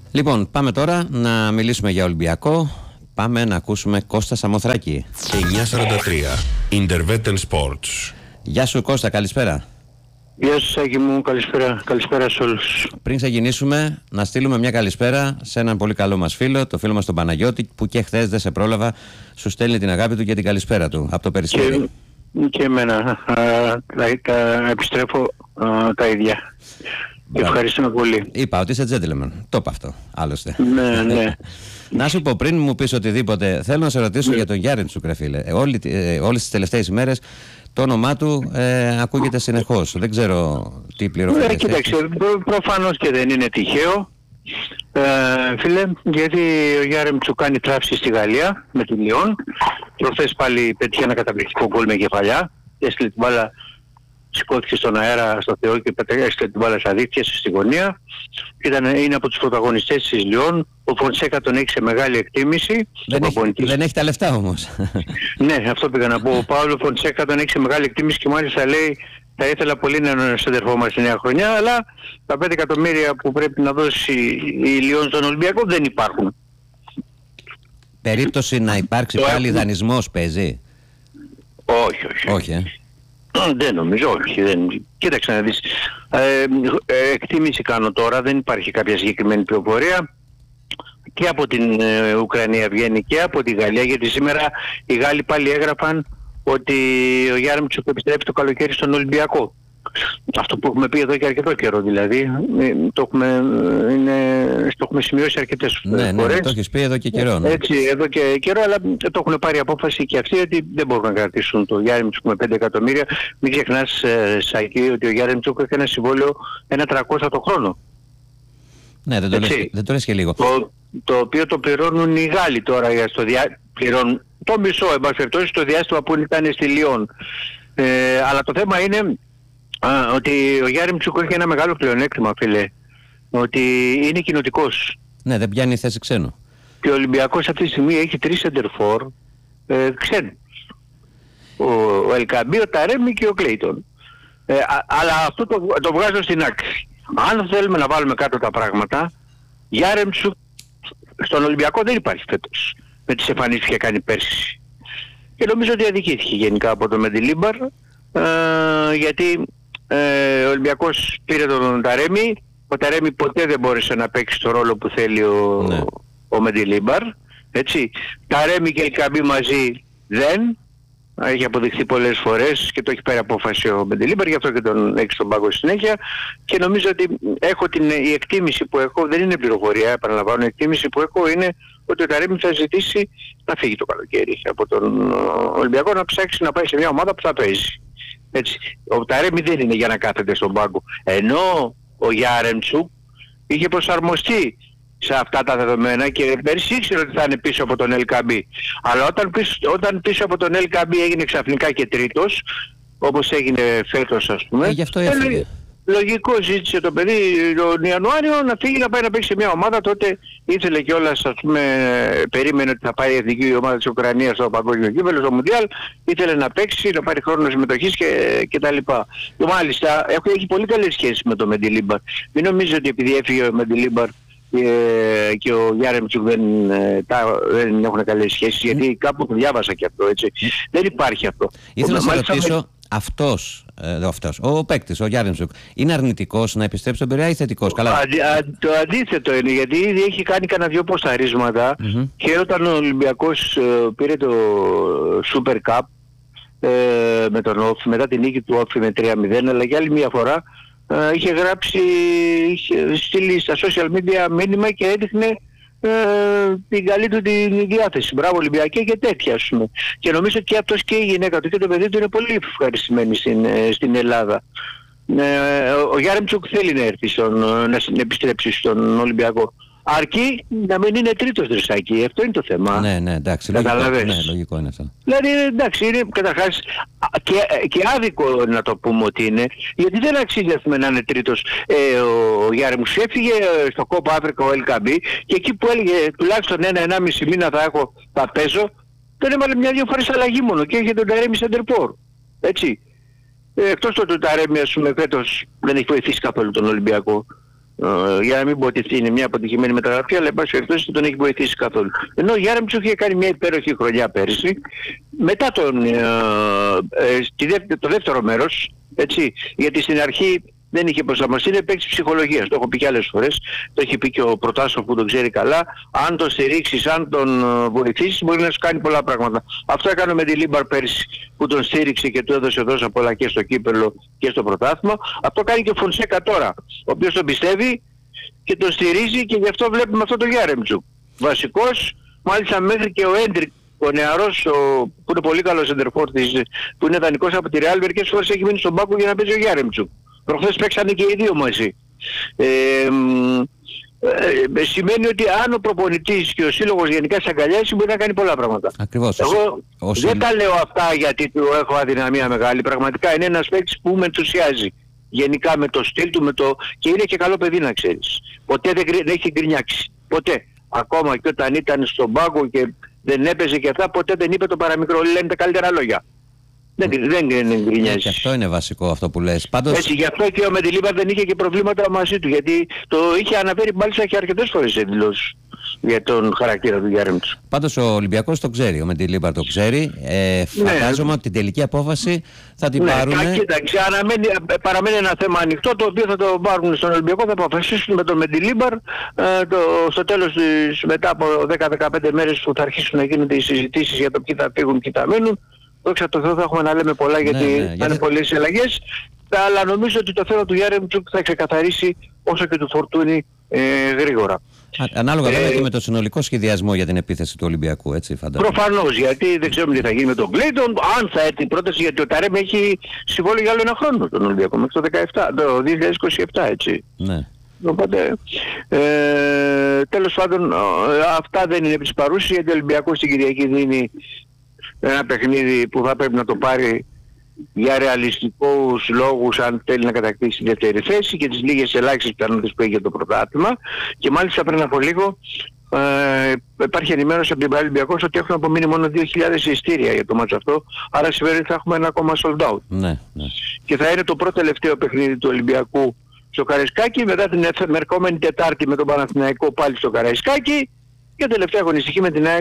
Λοιπόν, πάμε τώρα να μιλήσουμε για Ολυμπιακό. Πάμε να ακούσουμε Κώστα Σαμοθράκη. 9:43 Intervetten Sports. Γεια σου Κώστα, καλησπέρα. Γεια σου Σάκη μου, καλησπέρα. Καλησπέρα σε όλους. Πριν ξεκινήσουμε, να στείλουμε μια καλησπέρα σε έναν πολύ καλό μας φίλο, το φίλο μας τον Παναγιώτη, που και χθες δεν σε πρόλαβα, σου στέλνει την αγάπη του και την καλησπέρα του από το Περιστέρι. Και εμένα, επιστρέφω τα ίδια. Ευχαριστούμε πολύ. Είπα ότι είσαι gentleman. Το είπα αυτό, άλλωστε. Ναι. Να σου πω, πριν μου πεις οτιδήποτε, θέλω να σε ρωτήσω για τον Γιάρεμτσουκ, ρε φίλε. Όλες τις τελευταίες ημέρες το όνομά του ακούγεται συνεχώς. Δεν ξέρω τι πληροφορίες. Κοίταξε, προφανώς και δεν είναι τυχαίο. Φίλε, γιατί ο Γιάρεμτσουκ κάνει τράφηση στη Γαλλία με τη Λιόν. Προχθές πάλι πέτυχε ένα καταπληκτικό γκολ με κεφαλιά. Έστειλε την μπάλα, σηκώθηκε στον αέρα στο Θεό και έστειλε την μπάλα στα δίχτυα στη γωνία. Είναι από τους πρωταγωνιστές της Λιόν. Ο Φονσέκα τον έχει σε μεγάλη εκτίμηση. Δεν έχει τα λεφτά όμως. Ναι, αυτό πήγα να πω. Ο Παύλο Φονσέκα τον έχει σε μεγάλη εκτίμηση και μάλιστα λέει θα ήθελα πολύ να είναι στον αδερφό μας στη νέα χρονιά, αλλά τα 5 εκατομμύρια που πρέπει να δώσει η Λιόν στον Ολυμπιακό δεν υπάρχουν. Περίπτωση να υπάρξει πάλι δανεισμός παίζει? Όχι. Δεν νομίζω, όχι. Κοίταξε να δεις. Εκτίμηση κάνω τώρα, δεν υπάρχει κάποια συγκεκριμένη πληροφορία. Και από την Ουκρανία βγαίνει και από τη Γαλλία, γιατί σήμερα οι Γάλλοι πάλι έγραφαν ότι ο Γιάρεμτσουκ επιστρέφει το καλοκαίρι στον Ολυμπιακό. Αυτό που έχουμε πει εδώ και αρκετό καιρό δηλαδή. Το έχουμε σημειώσει αρκετές φορές. Ναι, το έχεις πει εδώ και καιρό. Ναι. Έτσι, εδώ και καιρό, αλλά το έχουν πάρει απόφαση και αυτοί ότι δεν μπορούν να κρατήσουν το Γιάρεμτσουκ με 5 εκατομμύρια. Μην ξεχνάς, Σάκη, ότι ο Γιάρεμτσουκ έχει ένα συμβόλαιο 1.300 το χρόνο. Ναι, δεν το λες και λίγο. Το οποίο το πληρώνουν οι Γάλλοι τώρα για πληρώνουν το μισό, εν πάση περιπτώσει, στο διάστημα που ήταν στη Λιόν. Αλλά το θέμα είναι ότι ο Γιάρεμτσουκ έχει ένα μεγάλο πλεονέκτημα, φίλε. Ότι είναι κοινοτικός. Ναι, δεν πιάνει θέση ξένου. Και ο Ολυμπιακός αυτή τη στιγμή έχει 3 σεντερφόρ ξένους. Ο Ελκαμπή, ο Ταρέμι και ο Κλέιτον. Αλλά αυτό το βγάζω στην άκρη. Αν θέλουμε να βάλουμε κάτω τα πράγματα, Γιάρεμτσουκ στον Ολυμπιακό δεν υπάρχει φέτος με τις εμφανίσεις που είχε κάνει πέρσι. Και νομίζω ότι αδικήθηκε γενικά από το Μεντιλίμπαρ, γιατί ο Ολυμπιακός πήρε τον Ταρέμι. Ο Ταρέμι ποτέ δεν μπόρεσε να παίξει το ρόλο που θέλει ο Μεντιλίμπαρ. Έτσι. Ταρέμι και Ελκαμπή μαζί δεν. Έχει αποδειχθεί πολλές φορές και το έχει πάρει απόφαση ο Μεντιλίμπαρ, γι' αυτό και τον έχει στον πάγκο συνέχεια. Και νομίζω ότι η εκτίμηση που έχω, δεν είναι πληροφορία, επαναλαμβάνω, η εκτίμηση που έχω είναι ότι ο Ταρέμι θα ζητήσει να φύγει το καλοκαίρι από τον Ολυμπιακό, να ψάξει να πάει σε μια ομάδα που θα παίζει. Έτσι. Ο Ταρέμι δεν είναι για να κάθεται στον πάγκο. Ενώ ο Γιάρεμτσουκ είχε προσαρμοστεί σε αυτά τα δεδομένα και πέρσι ήξερε ότι θα είναι πίσω από τον Ελκαμπή. Αλλά όταν πίσω από τον Ελκαμπή έγινε ξαφνικά και τρίτος, όπως έγινε φέτος ας πούμε, γι' αυτό έφυγε. Λογικό ζήτησε το παιδί τον Ιανουάριο να φύγει να πάει να παίξει σε μια ομάδα. Τότε ήθελε κιόλας, ας πούμε, περίμενε ότι θα πάει η εθνική ομάδα της Ουκρανίας στο παγκόσμιο κύπελλο, στο Μουντιάλ. Ήθελε να παίξει, να πάρει χρόνο συμμετοχής και τα λοιπά. Και μάλιστα έχει πολύ καλές σχέσεις με τον Μεντιλίμπαρ. Μην νομίζετε ότι επειδή έφυγε ο Μεντιλίμπαρ και ο Γιάρεμτσουκ δεν έχουν καλές σχέσεις, γιατί κάπου το διάβασα και αυτό, έτσι. Δεν υπάρχει αυτό. Ήθελα να σε ρωτήσω, ο παίκτης, ο Γιάρεμτσουκ, είναι αρνητικός να επιστρέψει στον Πειραιά ή θετικός? Καλά. Το αντίθετο είναι, γιατί ήδη έχει κάνει κανένα 2 ποσταρίσματα και όταν ο Ολυμπιακός πήρε το Super Cup με τον Όφη, μετά την νίκη του Όφη με 3-0, αλλά και άλλη μια φορά είχε στείλει στα social media μήνυμα και έδειχνε την καλή του τη διάθεση. Μπράβο Ολυμπιακέ και τέτοια, ας πούμε. Και νομίζω ότι αυτός και η γυναίκα του και το παιδί του είναι πολύ ευχαριστημένοι στην Ελλάδα. Ο Γιάρεμτσουκ θέλει να έρθει να επιστρέψει στον Ολυμπιακό. Αρκεί να μην είναι τρίτος δρεσάκι. Αυτό είναι το θέμα. Ναι, εντάξει. Λογικό είναι αυτό. Δηλαδή εντάξει, είναι καταρχάς και άδικο να το πούμε ότι είναι, γιατί δεν αξίζει να είναι τρίτος. Ο Γιάρεμτσουκ έφυγε στο Κόπα Αφρικα ο Ελκαμπή και εκεί που έλεγε τουλάχιστον 1-1,5 μήνα θα παίζω, τον έβαλε 1-2 φορές αλλαγή μόνο και είχε τον Ταρέμι σεντερφόρ. Έτσι. Εκτός το Ταρέμι, ας πούμε, φέτος δεν έχει βοηθήσει καθόλου τον Ολυμπιακό. Για να μην πω ότι είναι μια αποτυχημένη μεταγραφή, αλλά εν πάση περιπτώσει δεν τον έχει βοηθήσει καθόλου. Ενώ ο Γιάρεμτσουκ είχε κάνει μια υπέροχη χρονιά πέρυσι, μετά το δεύτερο μέρος, έτσι, γιατί στην αρχή δεν είχε προσαρμοστεί, είναι παίκτης ψυχολογίας. Το έχω πει και άλλες φορές, το έχει πει και ο Προτάσov που τον ξέρει καλά. Αν τον στηρίξεις, αν τον βοηθήσεις, μπορεί να σου κάνει πολλά πράγματα. Αυτό έκανε με τη Λίμπαρ πέρσι, που τον στήριξε και του έδωσε τόσα πολλά και στο κύπελλο και στο πρωτάθλημα. Αυτό κάνει και ο Φονσέκα τώρα, ο οποίος τον πιστεύει και τον στηρίζει, και γι' αυτό βλέπουμε αυτό το Γιάρεμτσουκ. Βασικός, μάλιστα μέχρι και ο Έντρικ, ο νεαρός, που είναι πολύ καλός σεντερφόρ της, που είναι δανεικός από τη Ρεάλ, μερικές φορές έχει μείνει στον πάγκο για να παίζει ο Γιάρεμτσουκ. Προχθές παίξανε και οι δύο μαζί. Σημαίνει ότι αν ο προπονητής και ο σύλλογος γενικά σε αγκαλιάσει, μπορεί να κάνει πολλά πράγματα. Ακριβώς. Εγώ δεν τα λέω αυτά γιατί του έχω αδυναμία μεγάλη. Πραγματικά είναι ένας παίκτης που με ενθουσιάζει. Γενικά με το στυλ του, και είναι και καλό παιδί, να ξέρεις. Ποτέ δεν έχει γκρινιάξει. Ποτέ. Ακόμα και όταν ήταν στον πάγκο και δεν έπαιζε και αυτά, ποτέ δεν είπε το παραμικρό. Λένε τα καλύτερα λόγια. Δεν γκρινιάζει. Και αυτό είναι βασικό, αυτό που λες. Πάντως... Έτσι, γι' αυτό και ο Μεντιλίμπαρ δεν είχε και προβλήματα μαζί του, γιατί το είχε αναφέρει μάλιστα και αρκετές φορές σε δηλώσεις για τον χαρακτήρα του Γιάρεμτσουκ. Πάντως ο Ολυμπιακός το ξέρει, ο Μεντιλίμπαρ το ξέρει. Φαντάζομαι ότι την τελική απόφαση θα την πάρουν. Κοίταξε, παραμένει ένα θέμα ανοιχτό, το οποίο θα το πάρουν στον Ολυμπιακό, θα αποφασίσουν με τον Μεντιλίμπαρ στο τέλος μετά από 10-15 μέρες που θα αρχίσουν να γίνονται οι συζητήσεις για το ποιοι θα φύγουν, ποιοι θα μείνουν. Δόξα τω Θεώ, θα έχουμε να λέμε πολλά, γιατί θα είναι πολλές αλλαγές, αλλά νομίζω ότι το θέμα του Γιάρεμτσουκ θα ξεκαθαρίσει όσο και του Φορτούνη γρήγορα. Ανάλογα βέβαια και με το συνολικό σχεδιασμό για την επίθεση του Ολυμπιακού, έτσι φαντάζομαι. Προφανώς, γιατί δεν ξέρουμε τι θα γίνει με τον Κλέιτον, αν θα έρθει η πρόταση, γιατί ο Ταρέμ έχει συμβόλαιο για άλλο ένα χρόνο τον Ολυμπιακό, μέχρι το 2027, έτσι. Ναι. Οπότε, τέλος πάντων, αυτά δεν είναι επί παρούσης, γιατί ο Ολυμπιακός στην Κυριακή δίνει ένα παιχνίδι που θα πρέπει να το πάρει για ρεαλιστικούς λόγους, αν θέλει να κατακτήσει τη δεύτερη θέση, και τις λίγες ελάχιστες πιθανότητες που έχει για το πρωτάθλημα. Και μάλιστα πριν από λίγο υπάρχει ενημέρωση από την Ολυμπιακός ότι έχουν απομείνει μόνο 2.000 εισιτήρια για το μάτσο αυτό, άρα σημαίνει ότι θα έχουμε ένα ακόμα sold out. Ναι. Και θα είναι το πρώτο τελευταίο παιχνίδι του Ολυμπιακού στο Καραϊσκάκι, μετά την ερχόμενη Τετάρτη με τον Παναθηναϊκό πάλι στο Καραϊσκάκι, και τελευταία αγωνιστική με την ΑΕΚ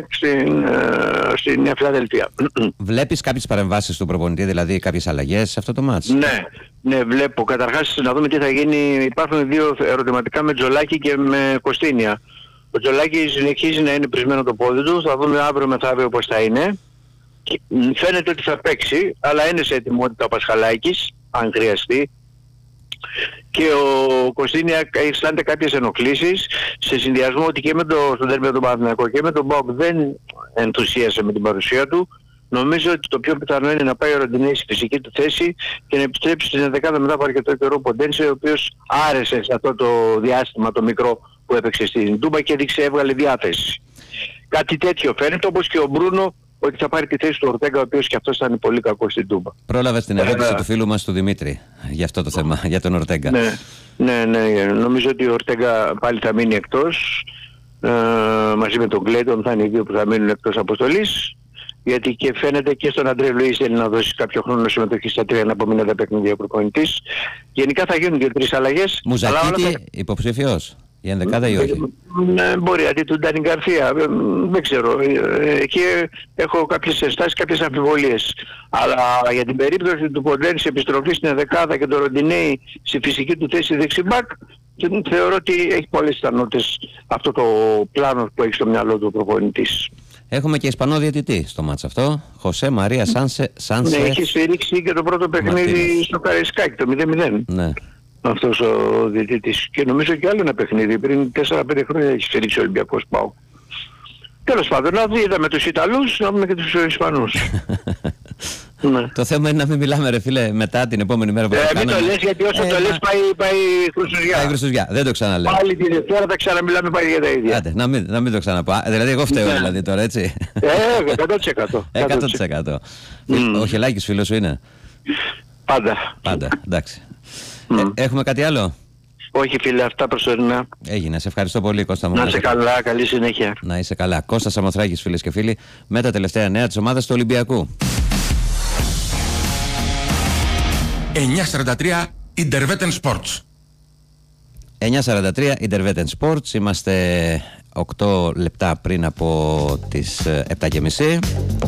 στη Νέα Φιλαδελφία. Βλέπεις κάποιες παρεμβάσεις του προπονητή, δηλαδή κάποιες αλλαγές σε αυτό το μάτς? Ναι, βλέπω. Καταρχάς να δούμε τι θα γίνει. Υπάρχουν δύο ερωτηματικά με Τζολάκη και με Κωστίνια. Ο Τζολάκη συνεχίζει να είναι πρισμένο το πόδι του. Θα δούμε αύριο μεθαύριο πώς θα είναι. Φαίνεται ότι θα παίξει, αλλά είναι σε ετοιμότητα ο Πασχαλάκης, αν χρειαστεί. Και ο Κωστίνια αισθάνεται κάποιες ενοχλήσεις, σε συνδυασμό ότι και στον τέρμι του Παναθηναϊκό και με τον ΠΑΟΚ δεν ενθουσίασε με την παρουσία του. Νομίζω ότι το πιο πιθανό είναι να πάει ο Ροντινέη στη φυσική του θέση και να επιστρέψει στην 11η μετά από αρκετό καιρό ο Ποντένσε, ο οποίος άρεσε σε αυτό το διάστημα το μικρό που έπαιξε στην Τούμπα και έβγαλε διάθεση. Κάτι τέτοιο φαίνεται, όπως και ο Μπρούνο, ότι θα πάρει τη θέση του Ορτέγκα, ο οποίος και αυτός ήταν πολύ κακός στην Τούμπα. Πρόλαβε την ερώτηση του φίλου μας του Δημήτρη για αυτό το θέμα, για τον Ορτέγκα. Ναι, νομίζω ότι ο Ορτέγκα πάλι θα μείνει εκτός, μαζί με τον Κλέιτον θα είναι οι δύο που θα μείνουν εκτός αποστολής, γιατί και φαίνεται και στον Αντρέ Λουίς θέλει να δώσει κάποιο χρόνο συμμετοχή στα 3 απομείνοντα παιχνίδια προπονητής. Γενικά θα γίνουν και 3 αλλαγές. Μουζακίτη υποψήφιος για ενδεκάδα ή όχι? Ναι, μπορεί, αντί του Ντάνι Γκαρθία, δεν ξέρω. Εκεί έχω κάποιες ενστάσεις, κάποιες αμφιβολίες. Αλλά για την περίπτωση του Ποντένς επιστροφή στην ενδεκάδα και το Ροντινέη στη φυσική του θέση δεξιμπάκ, θεωρώ ότι έχει πολλές πιθανότητες αυτό το πλάνο που έχει στο μυαλό του ο προπονητής. Έχουμε και Ισπανό διαιτητή στο μάτς αυτό, Χωσέ Μαρία Σάνσε. Ναι, έχει στηρίξει και το πρώτο παιχνίδι στο Καραϊσκάκι, το 0-0. Ναι. Αυτός ο διαιτητής. Και νομίζω και άλλο ένα παιχνίδι, πριν 4-5 χρόνια έχει στηρίξει ο Ολυμπιακός ΠΑΟΚ. Τέλος πάντων, να είδαμε τους Ιταλούς, να δούμε και τους Ισπανούς. Ναι. Το θέμα είναι να μην μιλάμε, ρε φίλε, μετά την επόμενη μέρα που θα κάνουμε. Μην το λες, γιατί όσο το λες πάει χρυσουζιά. Πάει χρυσουζιά, δεν το ξαναλέω. Πάλι την Δευτέρα θα ξαναμιλάμε πάλι για τα ίδια. Άντε, να μην το ξαναπώ. Δηλαδή εγώ φταίω δηλαδή τώρα, έτσι. 100%. Ο Χελάκης φίλος σου είναι? Πάντα, εντάξει. Έχουμε κάτι άλλο? Όχι φίλε, αυτά προσωρινά. Έγινε, σε ευχαριστώ πολύ Κώστα μου. Να είσαι καλά, καλή συνέχεια. Να είσαι καλά. Κώστας Σαμοθράκης, φίλες και φίλοι, με τα τελευταία νέα της ομάδας του Ολυμπιακού. 9:43 Intervetten Sports. 9:43 Intervetten Sports. Είμαστε 8 λεπτά πριν από τις 7:30.